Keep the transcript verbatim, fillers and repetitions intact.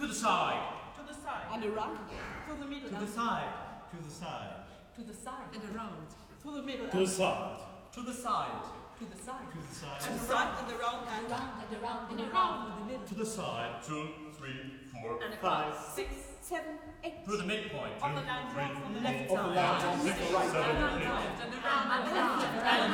To the side. To the side. And around. To the middle. To the side. To the side. To the side. And around. To the middle. To the side. To the side. To the side. To the side. And around and around and Around and around and around. To the middle. To the side. Two, three, four, and five. across. Six. Seven, eight. To the midpoint. On the line, on the left Of the side. line, right, seven, eight. And around and around.